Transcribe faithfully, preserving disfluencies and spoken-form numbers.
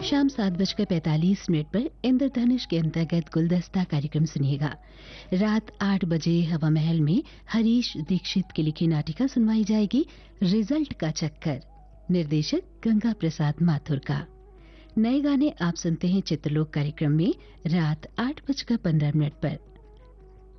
शाम सात बजकर पैंतालीस मिनट पर इंद्रधनुष के अंतर्गत गुलदस्ता कार्यक्रम सुनिएगा। रात आठ बजे हवा महल में हरीश दीक्षित की लिखी नाटिका सुनवाई जाएगी, रिजल्ट का चक्कर, निर्देशक गंगा प्रसाद माथुर का। नए गाने आप सुनते हैं चित्रलोक कार्यक्रम में रात आठ बजकर पंद्रह मिनट पर।